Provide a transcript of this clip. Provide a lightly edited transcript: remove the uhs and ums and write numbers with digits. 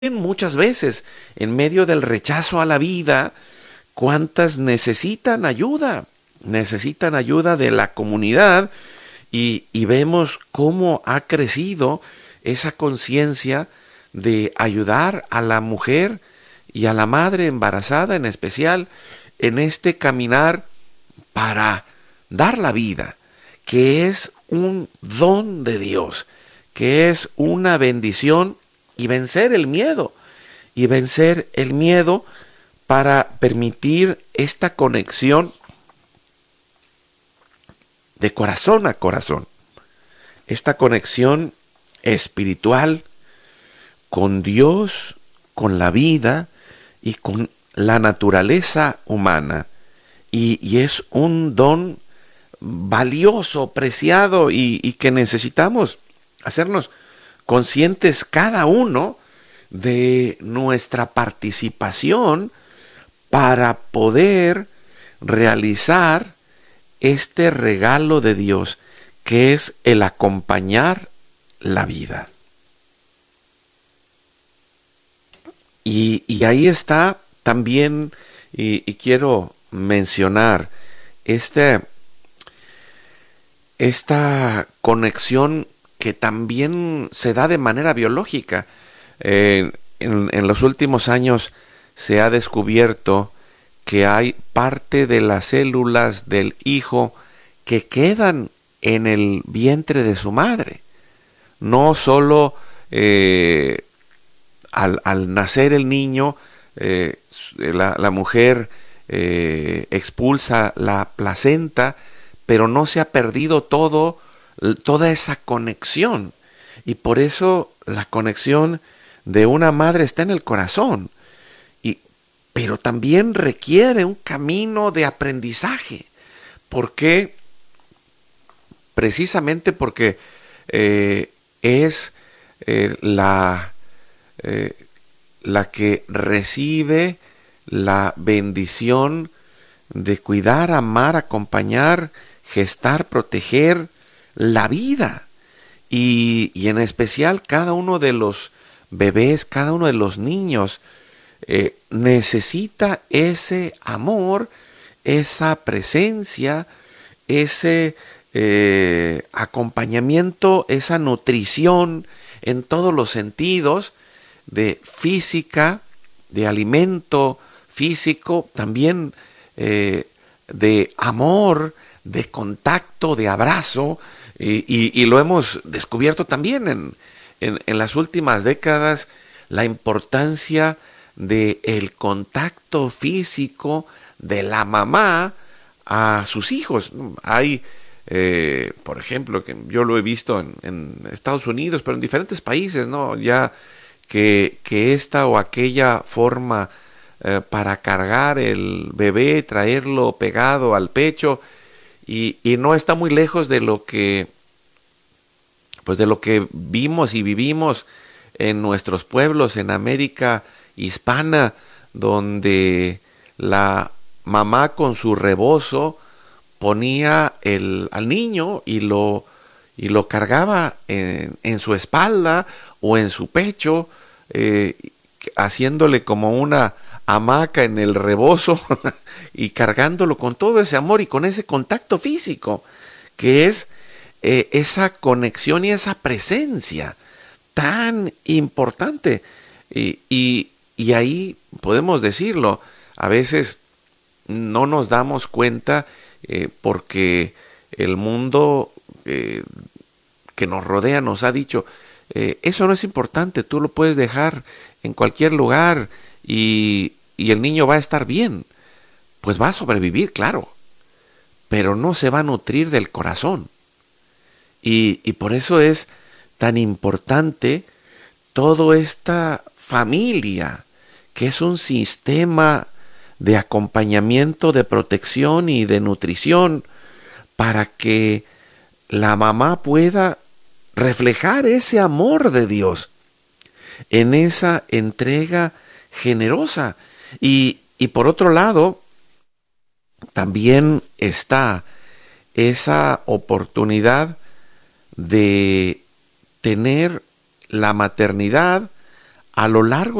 muchas veces, en medio del rechazo a la vida, cuántas necesitan ayuda de la comunidad y vemos cómo ha crecido esa conciencia de ayudar a la mujer y a la madre embarazada en especial en este caminar para dar la vida, que es un don de Dios, que es una bendición y vencer el miedo para permitir esta conexión de corazón a corazón, esta conexión espiritual con Dios, con la vida y con la naturaleza humana. Y es un don valioso, preciado y que necesitamos hacernos conscientes cada uno de nuestra participación para poder realizar este regalo de Dios, que es el acompañar la vida. Y ahí está también, y quiero mencionar, esta conexión que también se da de manera biológica. En los últimos años se ha descubierto que hay parte de las células del hijo que quedan en el vientre de su madre. No solo al nacer el niño, la mujer expulsa la placenta, pero no se ha perdido toda esa conexión. Y por eso la conexión de una madre está en el corazón. Pero también requiere un camino de aprendizaje. ¿Por qué? Precisamente porque es la que recibe la bendición de cuidar, amar, acompañar, gestar, proteger la vida. Y en especial cada uno de los bebés, cada uno de los niños necesita ese amor, esa presencia, ese acompañamiento, esa nutrición en todos los sentidos, de física, de alimento físico, también de amor, de contacto, de abrazo, y lo hemos descubierto también en las últimas décadas, la importancia del contacto físico de la mamá a sus hijos. Hay, por ejemplo, que yo lo he visto en Estados Unidos, pero en diferentes países, ¿no? Ya que esta o aquella forma para cargar el bebé, traerlo pegado al pecho, y no está muy lejos de lo que vimos y vivimos en nuestros pueblos en América hispana, donde la mamá con su rebozo ponía al niño y lo cargaba en su espalda o en su pecho, haciéndole como una hamaca en el rebozo y cargándolo con todo ese amor y con ese contacto físico, que es esa conexión y esa presencia tan importante. Y ahí podemos decirlo, a veces no nos damos cuenta porque el mundo que nos rodea nos ha dicho, eso no es importante, tú lo puedes dejar en cualquier lugar y el niño va a estar bien. Pues va a sobrevivir, claro, pero no se va a nutrir del corazón. Y por eso es tan importante toda esta familia, que es un sistema de acompañamiento, de protección y de nutrición, para que la mamá pueda reflejar ese amor de Dios en esa entrega generosa. Y por otro lado, también está esa oportunidad de tener la maternidad a lo largo